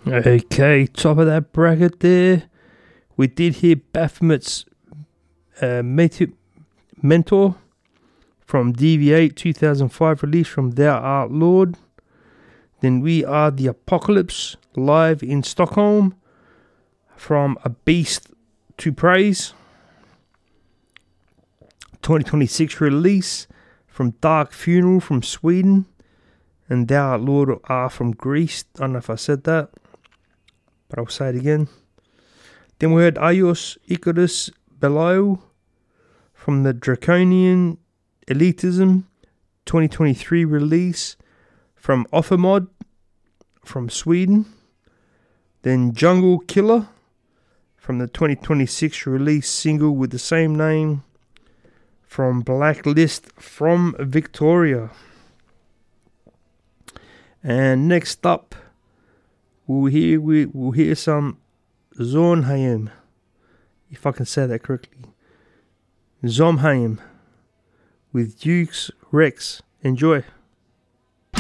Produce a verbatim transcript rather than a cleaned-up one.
Okay, top of that bracket there. We did hear Baphomet's uh, Mentor from D V eight two thousand five release from Thou Art Lord. Then We Are the Apocalypse live in Stockholm from A Beast to Praise. twenty twenty-six release from Dark Funeral from Sweden. And Thou Art Lord are from Greece. I don't know if I said that, but I'll say it again. Then we heard Aios Icarus Belial from the Draconian Elitism twenty twenty-three release from Offermod from Sweden. Then Jungle Killer from the twenty twenty-six release single with the same name from Blacklist from Victoria. And next up, we'll hear we will hear some Zornheim, if I can say that correctly. Zomheim with Dukes Rex. Enjoy.